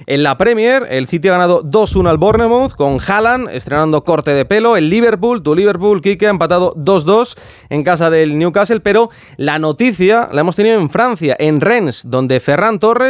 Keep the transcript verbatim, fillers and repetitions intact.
En la Premier, el City ha ganado dos uno al Bournemouth, con Haaland estrenando corte de pelo. El Liverpool, tu Liverpool, Quique, ha empatado dos dos en casa del Newcastle, pero la noticia la hemos tenido en Francia, en Rennes, donde Ferran Torres